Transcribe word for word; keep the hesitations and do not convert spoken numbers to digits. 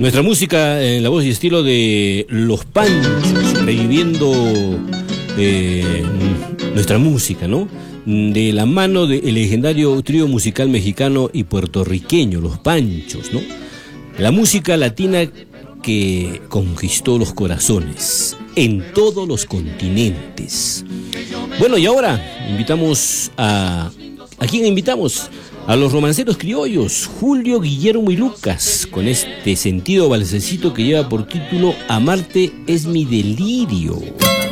Nuestra música en la voz y estilo de Los Panchos, reviviendo eh, nuestra música, ¿no? De la mano del legendario trío musical mexicano y puertorriqueño, Los Panchos, ¿no? La música latina que conquistó los corazones en todos los continentes. Bueno, y ahora invitamos a... ¿A quién invitamos? A los romanceros criollos, Julio, Guillermo y Lucas, con este sentido balsecito que lleva por título Amarte es mi delirio.